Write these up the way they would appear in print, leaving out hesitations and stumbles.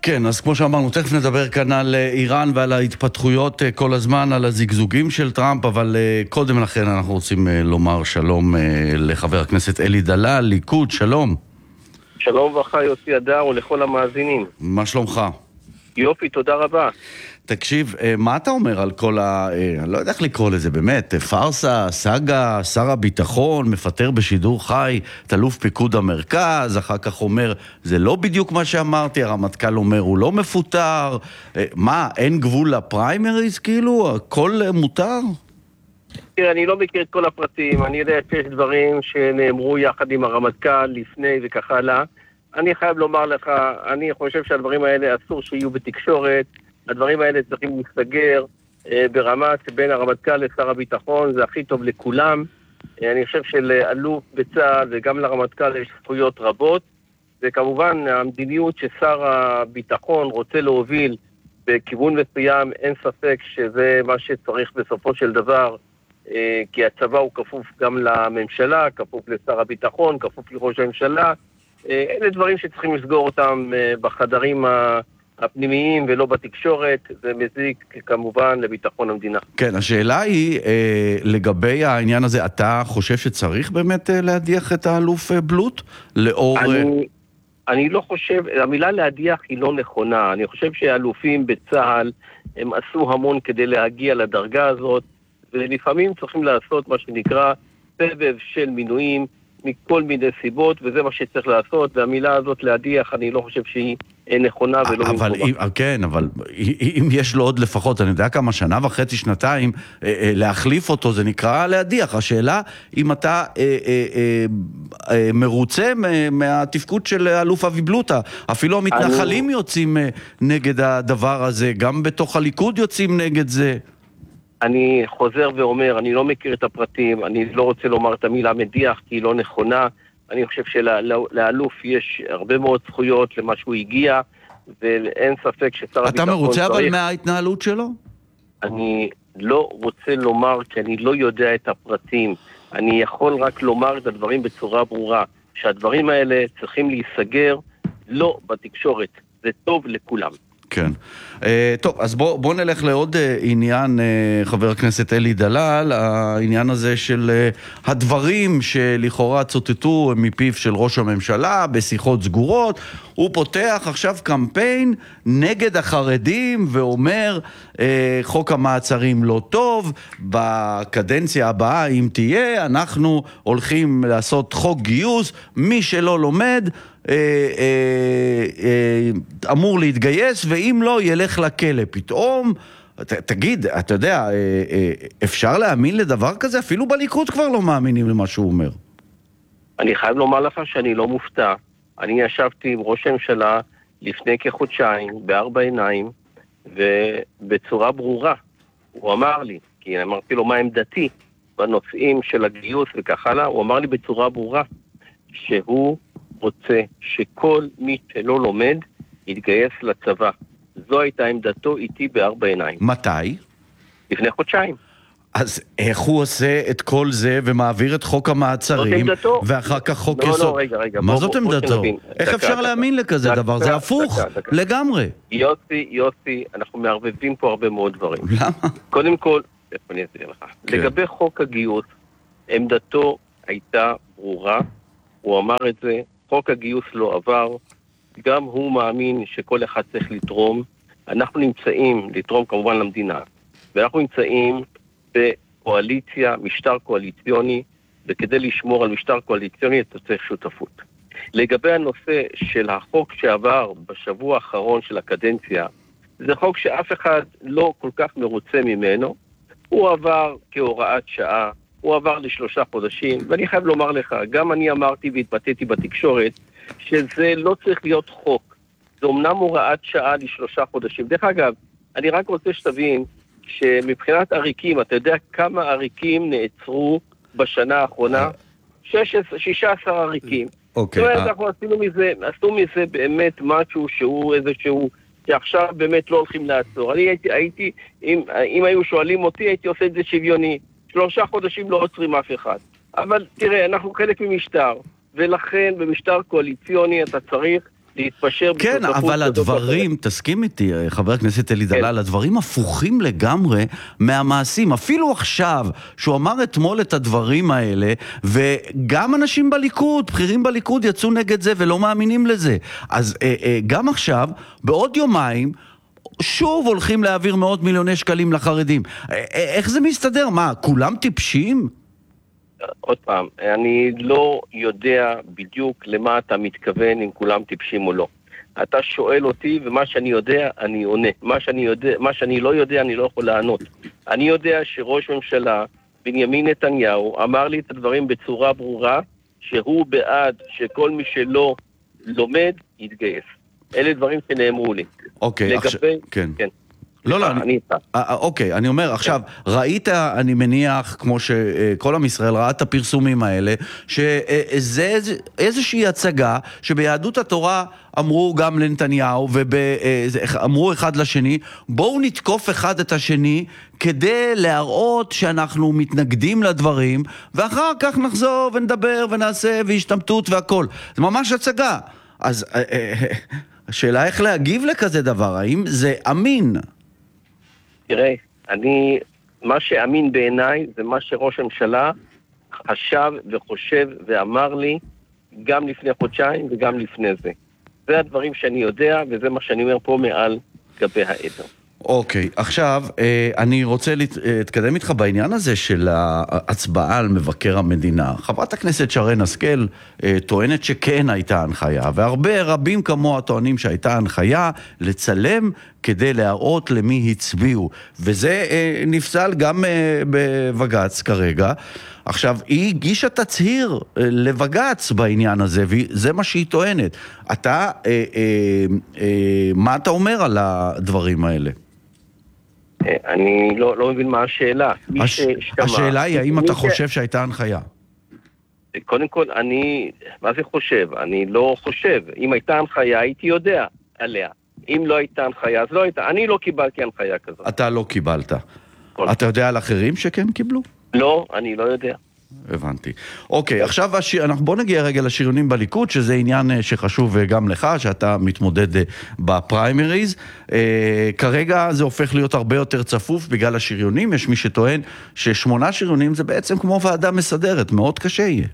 כן, אז כמו שאמרנו, תכף נדבר כאן על איראן ועל ההתפתחויות כל הזמן, על הזיגזוגים של טראמפ, אבל קודם לכן אנחנו רוצים לומר שלום לחבר הכנסת אלי דלל, ליכוד, שלום. שלום וברכה יוסי הדר ולכל המאזינים. מה שלומך? יופי, תודה רבה. תקשיב, מה אתה אומר על כל אני לא יודע איך לקרוא לזה באמת, פרסה, סגה, שר הביטחון, מפטר בשידור חי, תלוף פיקוד המרכז, אחר כך אומר, זה לא בדיוק מה שאמרתי, הרמטכ"ל אומר, הוא לא מפוטר, מה, אין גבול לפריימריז כאילו? הכל מותר? תראה, אני לא מכיר את כל הפרטים, אני יודע שיש דברים שנאמרו יחד עם הרמטכ"ל לפני וכך הלאה. אני חייב לומר לך, אני חושב שהדברים האלה אסור שיהיו בתקשורת, הדברים האלה צריכים להסתגר ברמה שבין הרמטכ"ל לשר הביטחון, זה הכי טוב לכולם. אני חושב שלאלוף בצה"ל וגם לרמטכ"ל יש זכויות רבות, וכמובן המדיניות ששר הביטחון רוצה להוביל בכיוון מסוים, אין ספק שזה מה שצריך בסופו של דבר, כי הצבא הוא כפוף גם לממשלה, כפוף לשר הביטחון, כפוף לראש הממשלה. אלה דברים שצריכים לסגור אותם בחדרים הפנימיים ולא בתקשורת, זה מזיק כמובן לביטחון המדינה. כן, השאלה היא, לגבי העניין הזה, אתה חושב שצריך באמת להדיח את האלוף בלוט? לאור... אני לא חושב, המילה להדיח היא לא נכונה, אני חושב שהאלופים בצה"ל הם עשו המון כדי להגיע לדרגה הזאת, ולפעמים צריכים לעשות מה שנקרא סבב של מינויים מכל מיני סיבות, וזה מה שצריך לעשות, והמילה הזאת להדיח, אני לא חושב שהיא נכונה ולא במקומה. כן, אבל אם יש לו עוד לפחות, אני יודע כמה, שנה וחצי, שנתיים, להחליף אותו, זה נקרא להדיח. השאלה, אם אתה מרוצה מהתפקוד של אלוף אבי בלוטה, אפילו המתנחלים יוצאים נגד הדבר הזה, גם בתוך הליכוד יוצאים נגד זה. אני חוזר ואומר, אני לא מכיר את הפרטים, אני לא רוצה לומר את המילה מדיח, כי היא לא נכונה. אני חושב שלאלוף יש הרבה מאוד זכויות למה שהוא הגיע, ואין ספק ששר הביטחון... אתה מרוצה אבל מההתנהלות שלו? אני לא רוצה לומר, כי אני לא יודע את הפרטים. אני יכול רק לומר את הדברים בצורה ברורה, שהדברים האלה צריכים להיסגר לא בתקשורת. זה טוב לכולם. כן. טוב, אז בוא נלך לעוד עניין, חבר הכנסת אלי דלל, העניין הזה של הדברים שלכאורה צוטטו מפיו של ראש הממשלה בשיחות סגורות. הוא פותח עכשיו קמפיין נגד החרדים ואומר, חוק המעצרים לא טוב, בקדנציה הבאה, אם תהיה, אנחנו הולכים לעשות חוק גיוס, מי שלא לומד אמור להתגייס, ואם לא ילך לכלא. פתאום, תגיד, אתה יודע, אפשר להאמין לדבר כזה? אפילו בליכוד כבר לא מאמינים למה שהוא אומר. אני חייב לומר לך שאני לא מופתע. אני ישבתי עם ראש הממשלה לפני כחודשיים, בארבע עיניים, ובצורה ברורה, הוא אמר לי, כי אמרתי לו מה עמדתי בנושאים של הגיוס וכך הלאה, הוא אמר לי בצורה ברורה, שהוא רוצה שכל מי שלא לומד יתגייס לצבא. זו הייתה עמדתו איתי בארבע עיניים. מתי? לפני חודשיים. אז איך הוא עושה את כל זה ומעביר את חוק המעצרים ואחר כך חוק יסוד? לא, רגע. מה זאת עמדתו? איך אפשר להאמין לכזה דבר? זה הפוך לגמרי. יוסי, אנחנו מערבבים פה הרבה מאוד דברים. למה? קודם כל, אני אסביר לך. לגבי חוק הגיוס, עמדתו הייתה ברורה, הוא אמר את זה, חוק הגיוס לא עבר, גם הוא מאמין שכל אחד צריך לתרום. אנחנו נמצאים, לתרום כמובן למדינה, ואנחנו נמצאים בקואליציה, משטר קואליציוני, וכדי לשמור על משטר קואליציוני אתה צריך שותפות. לגבי הנושא של החוק שעבר בשבוע האחרון של הקדנציה, זה חוק שאף אחד לא כל כך מרוצה ממנו, הוא עבר כהוראת שעה, הוא עבר ל3 חודשים, ואני חייב לומר לך, גם אני אמרתי והתבטאתי בתקשורת, שזה לא צריך להיות חוק. זה אומנם הוראת שעה ל3 חודשים. דרך אגב, אני רק רוצה שתבין, שמבחינת עריקים, אתה יודע כמה עריקים נעצרו בשנה האחרונה? 16 עריקים. אוקיי. זאת אומרת, אנחנו עשו מזה באמת משהו שהוא איזשהו, שעכשיו באמת לא הולכים לעצור. אני הייתי, אם היו שואלים אותי, הייתי עושה את זה שוויוני. 3 חודשים לא עוצרים אף אחד. אבל תראה, אנחנו חלק ממשטר, ולכן במשטר קואליציוני אתה צריך להתפשר כן, בשותפות אבל כזאת או הדברים, תסכים איתי, חבר הכנסת אלי דלל, הדברים הפוכים לגמרי מהמעשים. אפילו עכשיו, שהוא אמר אתמול את הדברים האלה, וגם אנשים בליכוד, בכירים בליכוד, יצאו נגד זה ולא מאמינים לזה. אז גם עכשיו, בעוד יומיים, שוב הולכים להעביר מאות מיליוני שקלים לחרדים. איך זה מסתדר? מה, כולם טיפשים? עוד פעם, אני לא יודע בדיוק למה אתה מתכוון, אם כולם טיפשים או לא. אתה שואל אותי, ומה שאני יודע, אני עונה. מה שאני לא יודע, אני לא יכול לענות. אני יודע שראש ממשלה, בנימין נתניהו, אמר לי את הדברים בצורה ברורה, שהוא בעד שכל מי שלא לומד, יתגייס. אלה דברים שנאמרו לי. אוקיי, עכשיו, כן. כן. לא, אני איתה. אוקיי, אני אומר, עכשיו, ראית, אני מניח, כמו שכל עם ישראל ראה את הפרסומים האלה, שזה איזושהי הצגה שביהדות התורה אמרו גם לנתניהו, ואמרו אחד לשני, בואו נתקוף אחד את השני, כדי להראות שאנחנו מתנגדים לדברים, ואחר כך נחזור ונדבר ונעשה והשתמטות והכל. זה ממש הצגה. אז השאלה איך להגיב לכזה דבר, האם זה אמין? תראה, מה שאמין בעיניי זה מה שראש הממשלה חשב וחושב ואמר לי גם לפני חודשיים וגם לפני זה. זה הדברים שאני יודע וזה מה שאני אומר פה מעל גבי העדר. אוקיי, עכשיו אני רוצה להתקדם איתך בעניין הזה של ההצבעה על מבקר המדינה. חברת הכנסת שרן השכל טוענת שכן הייתה הנחיה, רבים כמוה טוענים שהייתה הנחיה לצלם כדי להראות למי הצביעו, וזה נפסל גם בבג"ץ כרגע. עכשיו, היא הגישה תצהיר לבג"ץ בעניין הזה, וזה מה שהיא טוענת. אתה, מה אתה אומר על הדברים האלה? אני לא מבין מה השאלה. השאלה היא, האם אתה חושב שהייתה הנחיה? קודם כל, מה זה חושב? אני לא חושב. אם הייתה הנחיה, הייתי יודע עליה. אם לא הייתה הנחיה, אז לא הייתה. אני לא קיבלתי הנחיה כזאת. אתה לא קיבלת. אתה יודע על אחרים שכן קיבלו? לא, אני לא יודע. הבנתי. אוקיי, עכשיו בוא נגיע רגע לשריונים בליכוד, שזה עניין שחשוב גם לך, שאתה מתמודד בפריימריז. כרגע זה הופך להיות הרבה יותר צפוף בגלל השריונים. יש מי שטוען ש8 שריונים זה בעצם כמו ועדה מסדרת, מאוד קשה יהיה.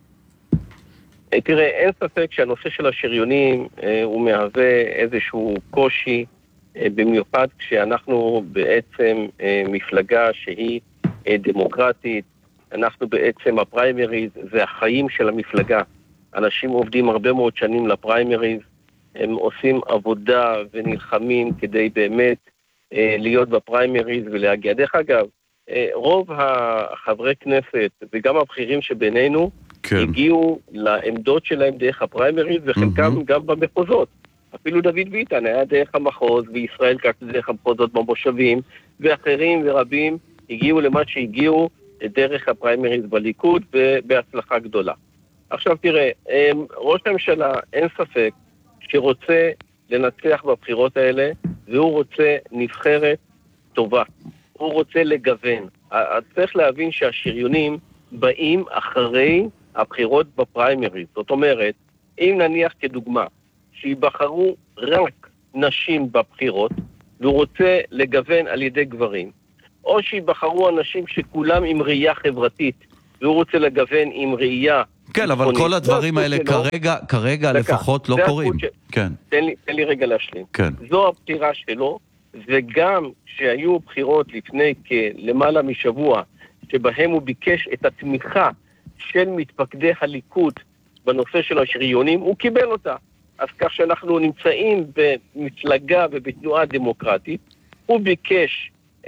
תראה, אין ספק שהנושא של השריונים הוא מהווה איזשהו קושי, במיוחד כשאנחנו בעצם מפלגה שהיא דמוקרטית. אנחנו בעצם, הפריימריז זה החיים של המפלגה. אנשים עובדים הרבה מאוד שנים לפריימריז, הם עושים עבודה ונלחמים כדי באמת להיות בפריימריז ולהגיע. דרך אגב, רוב החברי כנסת וגם הבכירים שבינינו הגיעו לעמדות שלהם דרך הפריימריז, וחלקם גם במחוזות. אפילו דוד ביטן היה דרך המחוז, וישראל כץ דרך המחוזות במושבים, ואחרים ורבים הגיעו למה שהגיעו דרך הפריימריז בליכוד ובהצלחה גדולה. עכשיו תראה, ראש הממשלה אין ספק שרוצה לנצח בבחירות האלה, והוא רוצה נבחרת טובה. הוא רוצה לגוון. צריך להבין שהשריונים באים אחרי הבחירות בפריימריז. זאת אומרת, אם נניח כדוגמה שיבחרו רק נשים בבחירות, והוא רוצה לגוון על ידי גברים, או שיבחרו אנשים שכולם עם ראייה חברתית, והוא רוצה לגוון עם ראייה... כן, אבל כל הדברים האלה כרגע לפחות לא קורים. כן. תן לי רגע להשלים. כן. זו הבחירה שלו, וגם שהיו בחירות לפני כלמעלה משבוע, שבהם הוא ביקש את התמיכה של מתפקדי הליכוד בנושא של השריונים, הוא קיבל אותה. אז כך שאנחנו נמצאים במפלגה ובתנועה דמוקרטית, הוא ביקש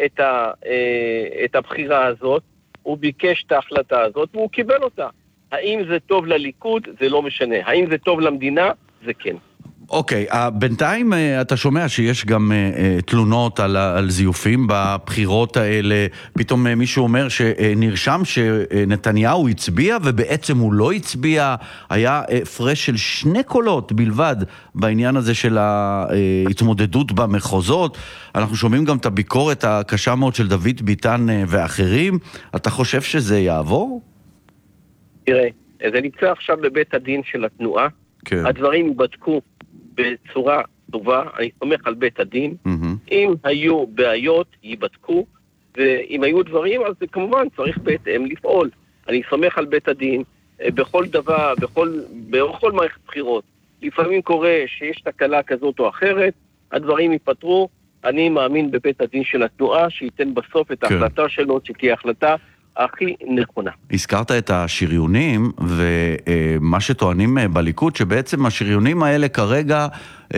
את הבחירה הזאת, הוא ביקש את ההחלטה הזאת, והוא קיבל אותה. האם זה טוב לליכוד? זה לא משנה. האם זה טוב למדינה? זה כן. אוקיי, בינתיים אתה שומע שיש גם תלונות על זיופים בבחירות האלה. פתאום מישהו אומר שנרשם שנתניהו הצביע ובעצם הוא לא הצביע. היה הפרש של 2 קולות בלבד בעניין הזה של ההתמודדות במחוזות. אנחנו שומעים גם את הביקורת הקשה מאוד של דוד ביטן ואחרים. אתה חושב שזה יעבור? תראה, זה נמצא עכשיו בבית הדין של התנועה. כן. הדברים ייבדקו בצורה טובה, אני סומך על בית הדין. אם היו בעיות, ייבדקו, ואם היו דברים, אז כמובן צריך בהתאם לפעול. אני סומך על בית הדין, בכל דבר, בכל מערכת בחירות. לפעמים קורה שיש תקלה כזאת או אחרת, הדברים ייפתרו, אני מאמין בבית הדין של התנועה, שייתן בסוף את ההחלטה שלו, שתהיה החלטה הכי נכונה. הזכרת את השריונים, ומה שטוענים בליכוד, שבעצם השריונים האלה כרגע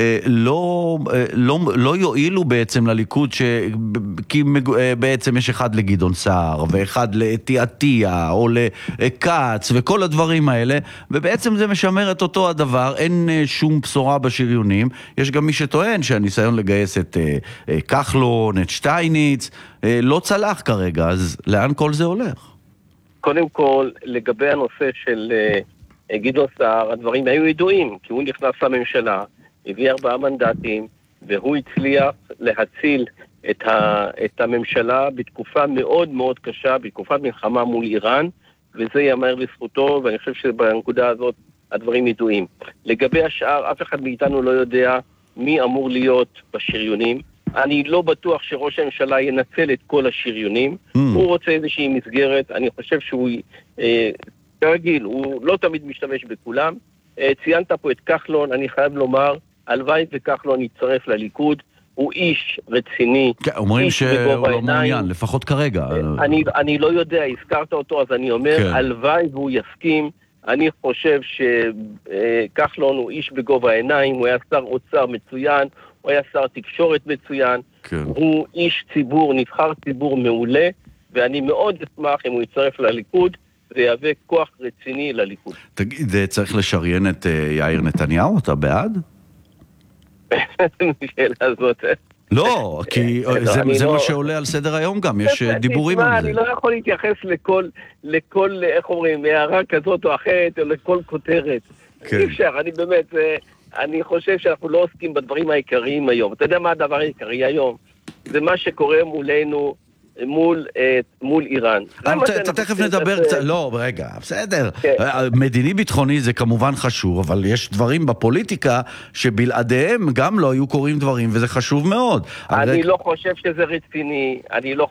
לא יועילו בעצם לליכוד, כי בעצם יש אחד לגדעון סער, ואחד לעטיה, או לקץ, וכל הדברים האלה, ובעצם זה משמר את אותו הדבר, אין שום בשורה בשריונים. יש גם מי שטוען שהניסיון לגייס את כחלון, את שטייניץ, לא צלח כרגע, אז לאן כל זה הולך? קודם כל, לגבי הנושא של גדעון סער, הדברים היו ידועים, כי הוא נכנס לממשלה, הביא 4 מנדטים, והוא הצליח להציל את הממשלה בתקופה מאוד מאוד קשה, בתקופת מלחמה מול איראן, וזה יאמר לזכותו, ואני חושב שבנקודה הזאת הדברים ידועים. לגבי השאר, אף אחד מאיתנו לא יודע מי אמור להיות בשריונים. אני לא בטוח שראש הממשלה ינצל את כל השריונים. הוא רוצה איזושהי מסגרת, אני חושב שהוא, כרגיל, הוא לא תמיד משתמש בכולם. ציינת פה את כחלון, אני חייב לומר, הלוואי וכחלון יצטרף לליכוד, הוא איש רציני. כן, אומרים שהוא לא מעוניין, לפחות כרגע. אני לא יודע, הזכרת אותו, אז אני אומר, הלוואי והוא יסכים. אני חושב שכחלון הוא איש בגובה העיניים, הוא היה שר אוצר מצוין, הוא היה שר תקשורת מצוין, הוא איש ציבור, נבחר ציבור מעולה, ואני מאוד אשמח אם הוא יצטרף לליכוד, ויהווה כוח רציני לליכוד. תגיד, צריך לשריין את יאיר נתניהו, אתה בעד? שאלה הזאת. לא, כי זה מה שעולה על סדר היום גם, יש דיבורים על זה. אני לא יכול להתייחס לכל, איך אומרים, הערה כזאת או אחרת, או לכל כותרת. אי אפשר, אני באמת, אני חושב שאנחנו לא עוסקים בדברים העיקריים היום. אתה יודע מה הדבר העיקרי היום? זה מה שקורה מולנו, מול איראן. תכף נדבר קצת, לא, רגע, בסדר. מדיני ביטחוני זה כמובן חשוב, אבל יש דברים בפוליטיקה שבלעדיהם גם לא היו קוראים דברים, וזה חשוב מאוד. אני לא חושב שזה רציני,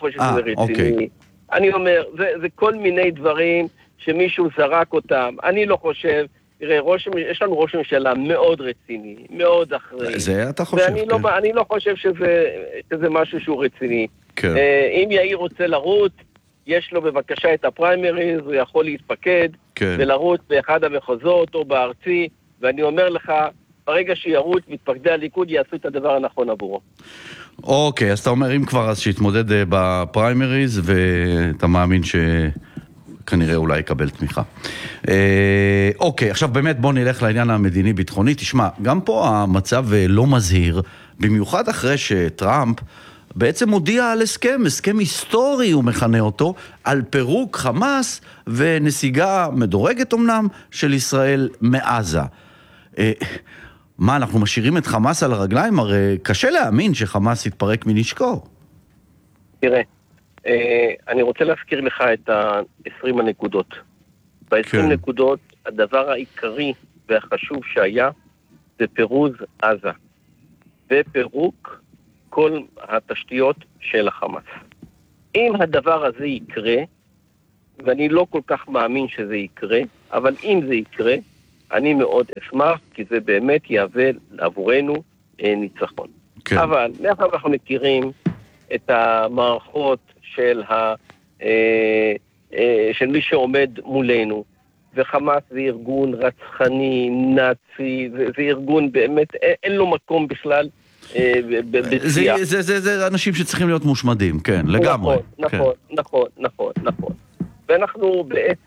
אני אומר, זה כל מיני דברים שמישהו זרק אותם, אני לא חושב, תראה, יש לנו ראש ממשלה מאוד רציני, מאוד אחראי. זה אתה חושב, כן. אני לא חושב שזה משהו שהוא רציני. אם יאיר רוצה לרוץ, יש לו בבקשה את הפריימריז, הוא יכול להתפקד ולרוץ באחד המחוזות או בארצי, ואני אומר לך, ברגע שירוץ, מתפקדי הליכוד יעשו את הדבר הנכון עבורו. אוקיי, אז אתה אומר, אם כבר אז שיתמודד בפריימריז, ואתה מאמין שכנראה אולי יקבל תמיכה. אוקיי, עכשיו באמת בוא נלך לעניין המדיני-ביטחוני. תשמע, גם פה המצב לא מזהיר, במיוחד אחרי שטראמפ בעצם הודיע על הסכם היסטורי הוא מכנה אותו, על פירוק חמאס ונסיגה מדורגת אמנם של ישראל מעזה. מה, אנחנו משאירים את חמאס על הרגליים? הרי קשה להאמין שחמאס יתפרק מנשקו. תראה, אני רוצה להזכיר לך את ה-20 הנקודות. ב-20 נקודות, הדבר העיקרי והחשוב שהיה, זה פירוז עזה. ופירוק כל התשתיות של החמאס. אם הדבר הזה יקרה, ואני לא כל כך מאמין שזה יקרה, אבל אם זה יקרה, אני מאוד אשמח, כי זה באמת יהווה עבורנו ניצחון. כן. אבל מאחר אנחנו מכירים את המערכות של מי שעומד מולנו, וחמאס זה ארגון רצחני, נאצי, זה ארגון באמת, אין לו מקום בכלל, זה אנשים שצריכים להיות מושמדים, כן, לגמרי. נכון. ואנחנו בעצם